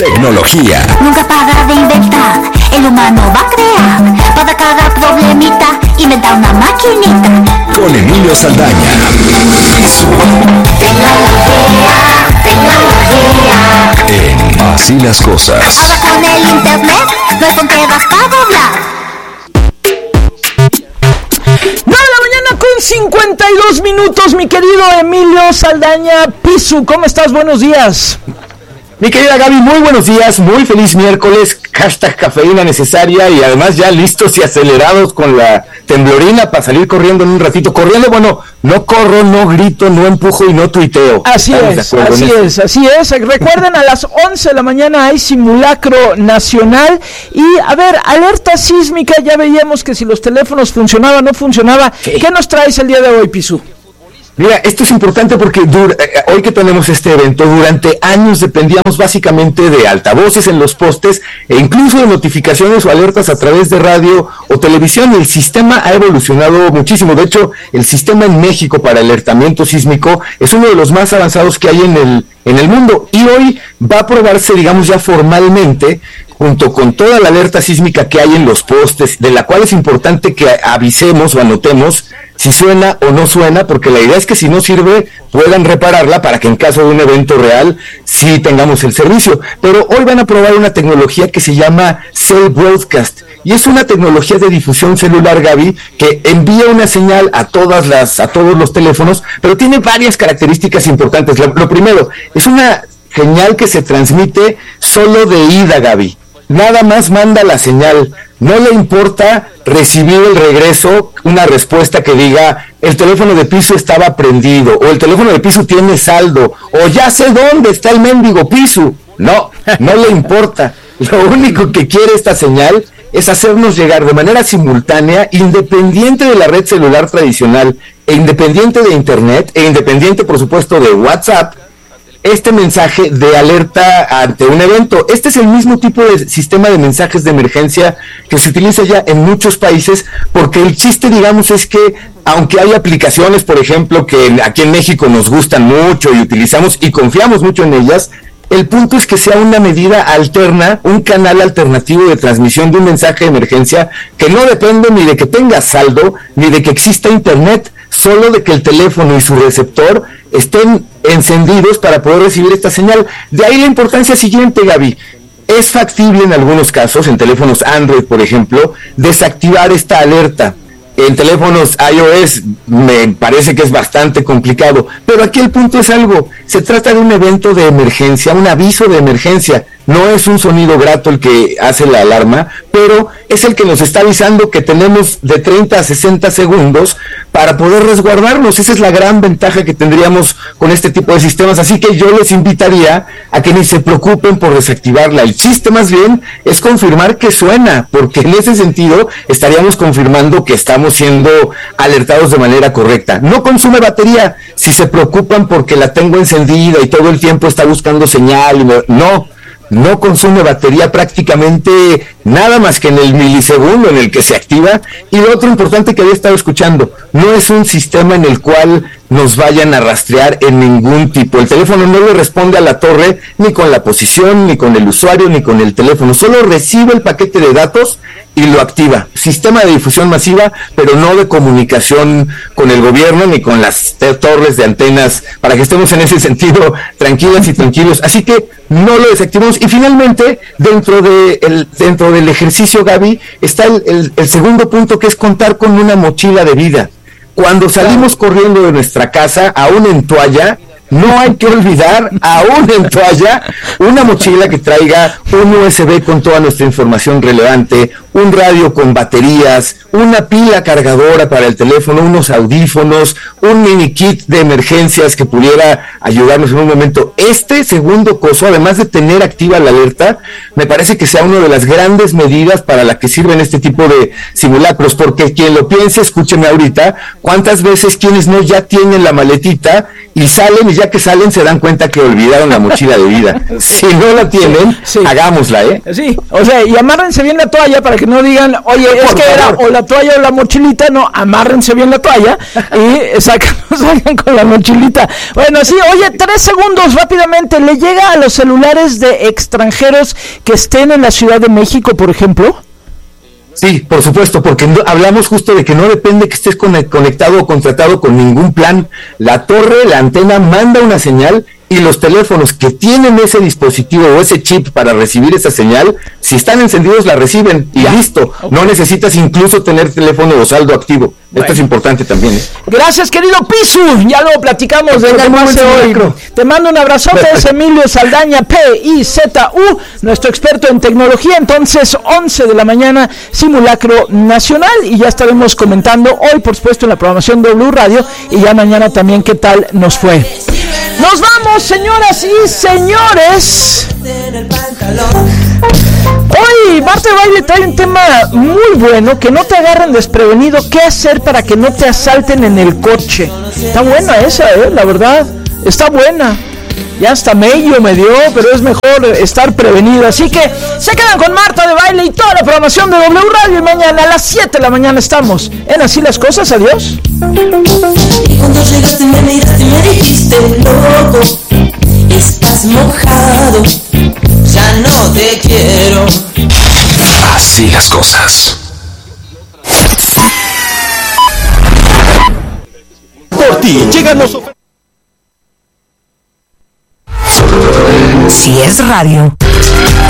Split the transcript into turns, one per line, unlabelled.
Tecnología.
Nunca para de inventar, el humano va a crear. Para cada problemita, inventa una maquinita.
Con Emilio Saldaña. En Así las Cosas.
Ahora con el internet, no hay fronteras para doblar.
52 minutos, mi querido Emilio Saldaña Pisu, ¿cómo estás? Buenos días.
Mi querida Gaby, muy buenos días, muy feliz miércoles, hashtag cafeína necesaria y además ya listos y acelerados con la temblorina para salir corriendo en un ratito. Corriendo, bueno, no corro, no grito, no empujo y no tuiteo.
Así es. Recuerden, a las 11 de la mañana hay simulacro nacional y, a ver, alerta sísmica, ya veíamos que si los teléfonos funcionaban o no funcionaba. Sí. ¿Qué nos traes el día de hoy, Pisu?
Mira, esto es importante porque hoy que tenemos este evento, durante años dependíamos básicamente de altavoces en los postes e incluso de notificaciones o alertas a través de radio o televisión. El sistema ha evolucionado muchísimo. De hecho, el sistema en México para alertamiento sísmico es uno de los más avanzados que hay en el mundo y hoy va a probarse, digamos, ya formalmente, junto con toda la alerta sísmica que hay en los postes, de la cual es importante que avisemos o anotemos si suena o no suena, porque la idea es que si no sirve, puedan repararla para que en caso de un evento real, sí tengamos el servicio. Pero hoy van a probar una tecnología que se llama Cell Broadcast, y es una tecnología de difusión celular, Gaby, que envía una señal a todos los teléfonos, pero tiene varias características importantes. Lo primero, es una señal que se transmite solo de ida, Gaby. Nada más manda la señal, no le importa recibir el regreso, una respuesta que diga el teléfono de Pisu estaba prendido, o el teléfono de Pisu tiene saldo, o ya sé dónde está el mendigo Pisu. No le importa. Lo único que quiere esta señal es hacernos llegar de manera simultánea, independiente de la red celular tradicional, e independiente de internet, e independiente por supuesto de WhatsApp, este mensaje de alerta ante un evento. Este es el mismo tipo de sistema de mensajes de emergencia que se utiliza ya en muchos países, porque el chiste, digamos, es que aunque hay aplicaciones, por ejemplo, que aquí en México nos gustan mucho y utilizamos y confiamos mucho en ellas, el punto es que sea una medida alterna, un canal alternativo de transmisión de un mensaje de emergencia que no depende ni de que tenga saldo, ni de que exista internet, solo de que el teléfono y su receptor estén encendidos para poder recibir esta señal. De ahí la importancia siguiente, Gaby. Es factible en algunos casos, en teléfonos Android, por ejemplo, desactivar esta alerta. En teléfonos iOS me parece que es bastante complicado, pero aquí el punto es algo, se trata de un evento de emergencia, un aviso de emergencia, no es un sonido grato el que hace la alarma, pero es el que nos está avisando que tenemos de 30 a 60 segundos para poder resguardarnos. Esa es la gran ventaja que tendríamos con este tipo de sistemas, así que yo les invitaría a que ni se preocupen por desactivarla. El chiste más bien es confirmar que suena, porque en ese sentido estaríamos confirmando que estamos siendo alertados de manera correcta. No consume batería. Si se preocupan porque la tengo encendida y todo el tiempo está buscando señal, no consume batería prácticamente nada más que en el milisegundo en el que se activa. Y lo otro importante que había estado escuchando, no es un sistema en el cual nos vayan a rastrear en ningún tipo. El teléfono no le responde a la torre ni con la posición, ni con el usuario, ni con el teléfono. Solo recibe el paquete de datos y lo activa. Sistema de difusión masiva, pero no de comunicación con el gobierno ni con las torres de antenas, para que estemos en ese sentido tranquilas y tranquilos. Así que no lo desactivamos. Y finalmente, dentro del ejercicio, Gaby, está el segundo punto, que es contar con una mochila de vida. Cuando salimos corriendo de nuestra casa, aún en toalla, no hay que olvidar, aún en toalla, una mochila que traiga un USB con toda nuestra información relevante, un radio con baterías, una pila cargadora para el teléfono, unos audífonos, un mini kit de emergencias que pudiera ayudarnos en un momento. Este segundo coso, además de tener activa la alerta, me parece que sea una de las grandes medidas para la que sirven este tipo de simulacros, porque quien lo piense, escúcheme ahorita, cuántas veces quienes no ya tienen la maletita y salen y ya ya que salen se dan cuenta que olvidaron la mochila de vida. Si no la tienen, hagámosla, ¿eh?
Sí, o sea, y amárrense bien la toalla para que no digan, oye, es que era o la toalla o la mochilita. No, amárrense bien la toalla y salgan con la mochilita. Bueno, sí, oye, 3 segundos rápidamente. ¿Le llega a los celulares de extranjeros que estén en la Ciudad de México, por ejemplo?
Sí, por supuesto, porque hablamos justo de que no depende que estés conectado o contratado con ningún plan. La torre, la antena manda una señal y los teléfonos que tienen ese dispositivo o ese chip para recibir esa señal, si están encendidos la reciben y listo. Okay. No necesitas incluso tener teléfono o saldo activo. Bueno. Esto es importante también, ¿eh?
Gracias, querido Pisu. Ya luego platicamos de qué más hoy. Te mando un abrazote. Es Emilio Saldaña, P-I-Z-U, nuestro experto en tecnología. Entonces, 11 de la mañana, simulacro nacional. Y ya estaremos comentando hoy, por supuesto, en la programación de W Radio. Y ya mañana también qué tal nos fue. Nos vamos, señoras y señores. Hoy Marta de Baile trae un tema muy bueno, que no te agarren desprevenido. ¿Qué hacer para que no te asalten en el coche? Está buena esa, la verdad, está buena. Ya hasta medio me dio, pero es mejor estar prevenido. Así que se quedan con Marta de Baile y toda la programación de W Radio. Y mañana a las 7 de la mañana estamos en Así las Cosas. Adiós.
Y cuando llegaste me miraste y me dijiste, loco, estás mojado, ya no te quiero.
Así las cosas.
Por ti llegan los ofertas.
Si es radio,